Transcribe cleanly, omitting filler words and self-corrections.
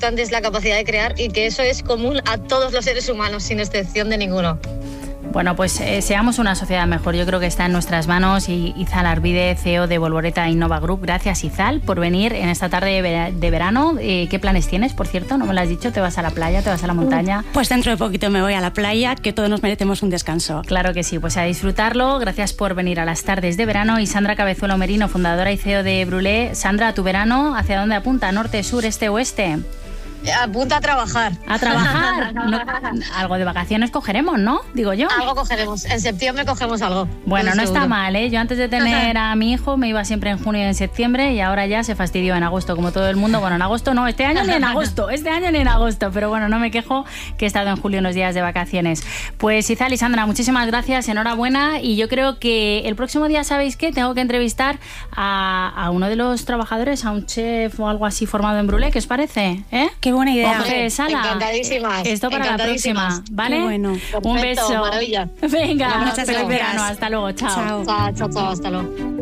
importante es la capacidad de crear y que eso es común a todos los seres humanos, sin excepción de ninguno. Bueno, pues seamos una sociedad mejor. Yo creo que está en nuestras manos. Y Izal Arvide, CEO de Volvoreta Innova Group. Gracias, Izal, por venir en esta tarde de verano. ¿Qué planes tienes, por cierto? No me lo has dicho. ¿Te vas a la playa? ¿Te vas a la montaña? Pues dentro de poquito me voy a la playa, que todos nos merecemos un descanso. Claro que sí, pues a disfrutarlo. Gracias por venir a las tardes de verano. Y Sandra Cabezuelo Merino, fundadora y CEO de Brulé. Sandra, ¿tu verano hacia dónde apunta? ¿Norte, sur, este, oeste? Apunta a trabajar. ¿A trabajar? No, algo de vacaciones cogeremos, ¿no? Digo yo. Algo cogeremos. En septiembre cogemos algo. Bueno, no está mal, ¿eh? Yo antes de tener a mi hijo me iba siempre en junio y en septiembre, y ahora ya se fastidió en agosto, como todo el mundo. Bueno, en agosto no, este año ni en agosto, pero bueno, no me quejo, que he estado en julio unos días de vacaciones. Pues Izal y Sandra, muchísimas gracias, enhorabuena, y yo creo que el próximo día, ¿sabéis qué? Tengo que entrevistar a uno de los trabajadores, a un chef o algo así formado en Brulé, ¿qué os parece? Qué buena idea. Hombre, encantadísimas. Esto para la próxima, ¿vale? Qué bueno. Perfecto, Un beso. Maravilla. Venga, muchas feliz gracias. verano, hasta luego, chao. Chao, hasta luego.